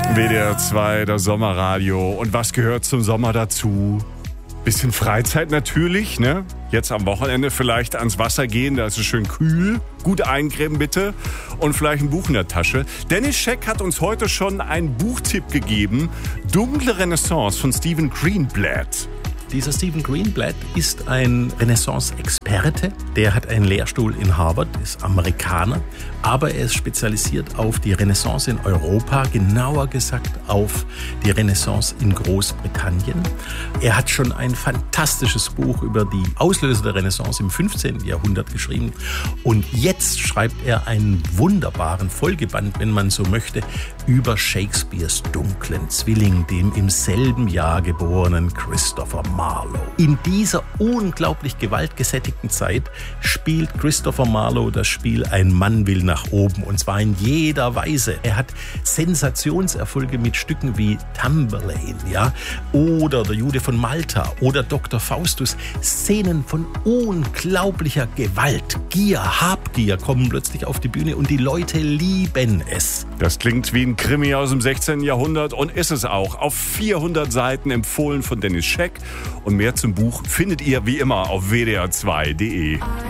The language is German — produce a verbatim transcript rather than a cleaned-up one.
W D R zwei, das Sommerradio. Und was gehört zum Sommer dazu? Bisschen Freizeit natürlich, ne? Jetzt am Wochenende vielleicht ans Wasser gehen, da ist es schön kühl. Gut eincremen bitte. Und vielleicht ein Buch in der Tasche. Dennis Scheck hat uns heute schon einen Buchtipp gegeben. Dunkle Renaissance von Stephen Greenblatt. Dieser Stephen Greenblatt ist ein Renaissance-Experte. Der hat einen Lehrstuhl in Harvard, ist Amerikaner, aber er ist spezialisiert auf die Renaissance in Europa, genauer gesagt auf die Renaissance in Großbritannien. Er hat schon ein fantastisches Buch über die Auslöser der Renaissance im fünfzehnten Jahrhundert geschrieben und jetzt schreibt er einen wunderbaren Folgeband, wenn man so möchte, über Shakespeares dunklen Zwilling, dem im selben Jahr geborenen Christopher Marlowe. In dieser unglaublich gewaltgesättigten Zeit spielt Christopher Marlowe das Spiel Ein Mann will nach oben und zwar in jeder Weise. Er hat Sensationserfolge mit Stücken wie Tamburlaine, ja, oder Der Jude von Malta oder Doktor Faustus. Szenen von unglaublicher Gewalt, Gier, Habgier kommen plötzlich auf die Bühne und die Leute lieben es. Das klingt wie ein Krimi aus dem sechzehnten Jahrhundert und ist es auch. Auf vierhundert Seiten empfohlen von Dennis Scheck. Und mehr zum Buch findet ihr wie immer auf w d r zwei punkt d e.